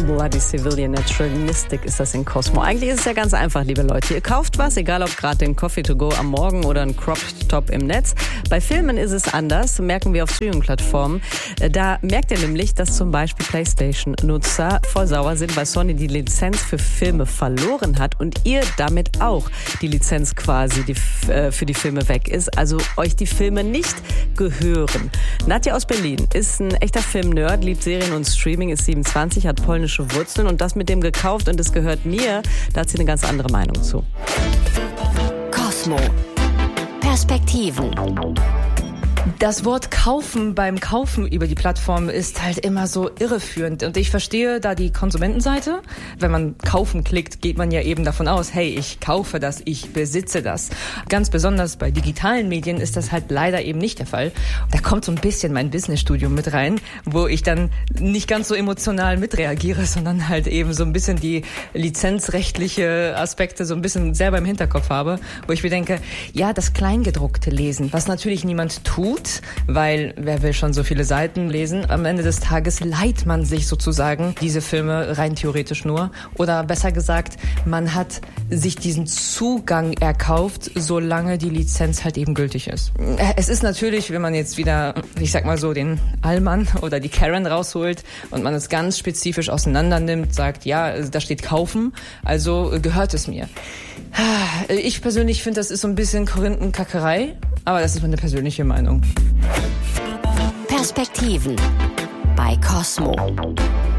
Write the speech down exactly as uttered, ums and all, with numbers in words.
Bloody Civilian Naturalistic ist das in Cosmo. Eigentlich ist es ja ganz einfach, liebe Leute. Ihr kauft was, egal ob gerade den Coffee to go am Morgen oder ein Cropped Top im Netz. Bei Filmen ist es anders, merken wir auf Streaming-Plattformen. Da merkt ihr nämlich, dass zum Beispiel PlayStation-Nutzer voll sauer sind, weil Sony die Lizenz für Filme verloren hat und ihr damit auch die Lizenz quasi die, äh, für die Filme weg ist. Also euch die Filme nicht gehören. Nadja aus Berlin ist ein echter Film-Nerd, liebt Serien und Streaming, ist siebenundzwanzig, hat polnische Wurzeln und das mit dem gekauft und es gehört mir, da hat sie eine ganz andere Meinung zu. Cosmo. Perspektiven. Das Wort kaufen beim Kaufen über die Plattform ist halt immer so irreführend. Und ich verstehe da die Konsumentenseite. Wenn man kaufen klickt, geht man ja eben davon aus, hey, ich kaufe das, ich besitze das. Ganz besonders bei digitalen Medien ist das halt leider eben nicht der Fall. Da kommt so ein bisschen mein Businessstudium mit rein, wo ich dann nicht ganz so emotional mitreagiere, sondern halt eben so ein bisschen die lizenzrechtliche Aspekte so ein bisschen selber im Hinterkopf habe, wo ich mir denke, ja, das Kleingedruckte lesen, was natürlich niemand tut, weil wer will schon so viele Seiten lesen? Am Ende des Tages leiht man sich sozusagen diese Filme rein theoretisch nur. Oder besser gesagt, man hat sich diesen Zugang erkauft, solange die Lizenz halt eben gültig ist. Es ist natürlich, wenn man jetzt wieder, ich sag mal so, den Allmann oder die Karen rausholt und man es ganz spezifisch auseinander nimmt, sagt, ja, da steht kaufen, also gehört es mir. Ich persönlich finde, das ist so ein bisschen Korinthenkackerei, aber das ist meine persönliche Meinung. Perspektiven bei Cosmo.